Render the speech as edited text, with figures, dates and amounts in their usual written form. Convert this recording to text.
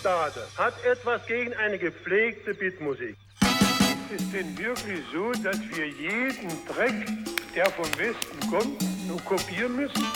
Stade hat etwas gegen eine gepflegte Bittmusik. Ist es denn wirklich so, dass wir jeden Dreck, der vom Westen kommt, nur kopieren müssen?